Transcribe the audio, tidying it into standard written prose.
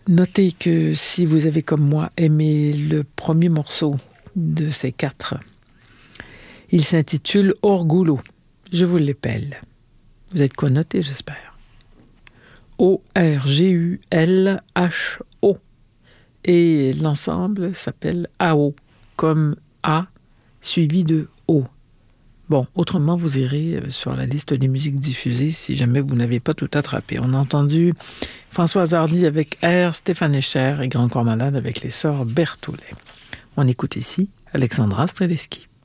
Notez que si vous avez comme moi aimé le premier morceau de ces 4, il s'intitule Orgulho. Je vous l'épelle. Vous êtes connoté, j'espère. O-R-G-U-L-H-O. Et l'ensemble s'appelle AO, comme A suivi de O. Bon, autrement, vous irez sur la liste des musiques diffusées si jamais vous n'avez pas tout attrapé. On a entendu Françoise Hardy avec R, Stéphane Echer et Grand Corps Malade avec les sœurs Berthollet. On écoute ici Alexandra Streleski.